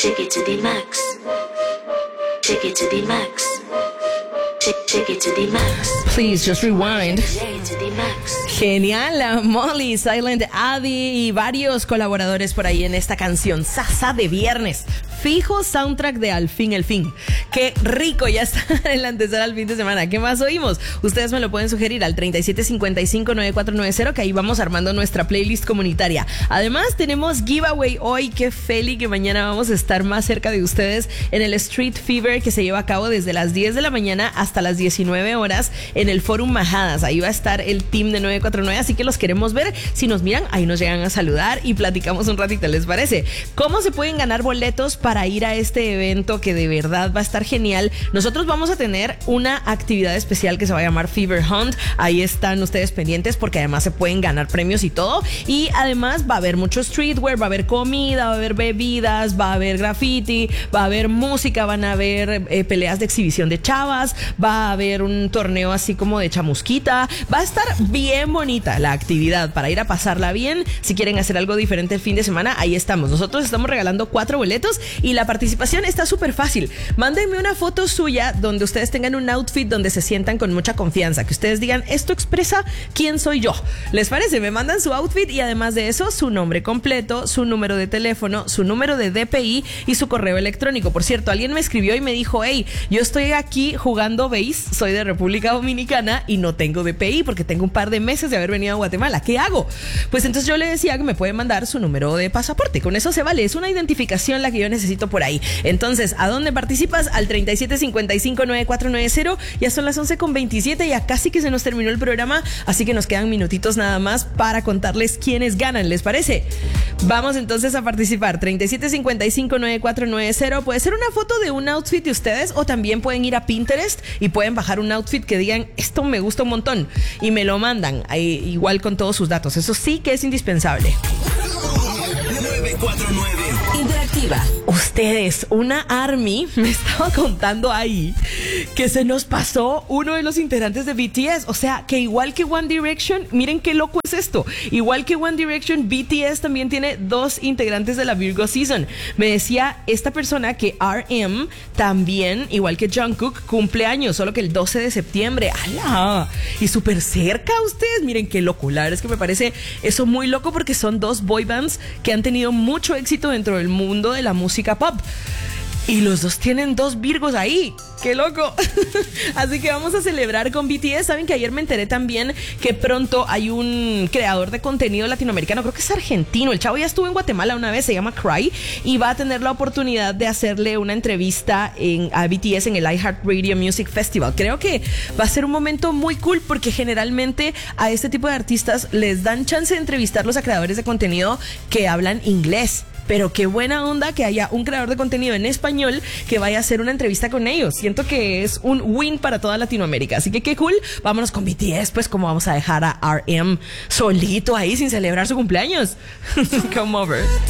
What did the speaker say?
Take it to the max. Take it to the max. Take it to the max. Please just rewind. Take it to the max. Genial, la Molly, Silent Adi y varios colaboradores por ahí en esta canción Sasa de viernes. Fijo soundtrack de Al fin el fin. Qué rico, ya está en la antesala al fin de semana. ¿Qué más oímos? Ustedes me lo pueden sugerir al 37559490, que ahí vamos armando nuestra playlist comunitaria. Además tenemos giveaway hoy. Qué feli que mañana vamos a estar más cerca de ustedes en el Street Fever, que se lleva a cabo desde las 10 de la mañana hasta las 19 horas en el Forum Majadas. Ahí va a estar el team de 949, así que los queremos ver. Si nos miran, ahí nos llegan a saludar y platicamos un ratito, ¿les parece? ¿Cómo se pueden ganar boletos para ir a este evento que de verdad va a estar genial? Nosotros vamos a tener una actividad especial que se va a llamar Fever Hunt. Ahí están ustedes pendientes porque además se pueden ganar premios y todo. Y además va a haber mucho streetwear, va a haber comida, va a haber bebidas, va a haber graffiti, va a haber música, van a haber peleas de exhibición de chavas, va a haber un torneo así como de chamusquita. Va a estar bien bonita la actividad para ir a pasarla bien. Si quieren hacer algo diferente el fin de semana, ahí estamos. Nosotros estamos regalando 4 boletos y la participación está súper fácil. Mándenme una foto suya donde ustedes tengan un outfit donde se sientan con mucha confianza, que ustedes digan, esto expresa quién soy yo. ¿Les parece? Me mandan su outfit y además de eso, su nombre completo, su número de teléfono, su número de DPI y su correo electrónico. Por cierto, alguien me escribió y me dijo, hey, yo estoy aquí jugando base, soy de República Dominicana y no tengo DPI porque tengo un par de meses de haber venido a Guatemala. ¿Qué hago? Pues entonces yo le decía que me puede mandar su número de pasaporte. Con eso se vale. Es una identificación la que yo necesito por ahí. Entonces, ¿a dónde participas? Al 37559490. Ya son las 11:27, ya casi que se nos terminó el programa, así que nos quedan minutitos nada más para contarles quiénes ganan, ¿les parece? Vamos entonces a participar. 37559490. Puede ser una foto de un outfit de ustedes o también pueden ir a Pinterest y pueden bajar un outfit que digan, esto me gusta un montón, y me lo mandan ahí, igual con todos sus datos. Eso sí que es indispensable. 949 Interactiva. Ustedes, una ARMY me estaba contando ahí que se nos pasó uno de los integrantes de BTS. O sea, que igual que One Direction, miren qué loco es esto. Igual que One Direction, BTS también tiene 2 integrantes de la Virgo Season. Me decía esta persona que RM también, igual que Jungkook, cumple años, solo que el 12 de septiembre. ¡Hala! Y súper cerca a ustedes. Miren qué loco. La verdad es que me parece eso muy loco porque son 2 boy bands que han tenido mucho éxito dentro del mundo de la música pop. Y los 2 tienen 2 Virgos ahí. ¡Qué loco! Así que vamos a celebrar con BTS. Saben que ayer me enteré también que pronto hay un creador de contenido latinoamericano, creo que es argentino. El chavo ya estuvo en Guatemala una vez, se llama Cry, y va a tener la oportunidad de hacerle una entrevista a BTS en el iHeartRadio Music Festival. Creo que va a ser un momento muy cool porque generalmente a este tipo de artistas les dan chance de entrevistarlos a creadores de contenido que hablan inglés. Pero qué buena onda que haya un creador de contenido en español que vaya a hacer una entrevista con ellos. Siento que es un win para toda Latinoamérica. Así que qué cool. Vámonos con BTS, pues como vamos a dejar a RM solito ahí sin celebrar su cumpleaños. Come over.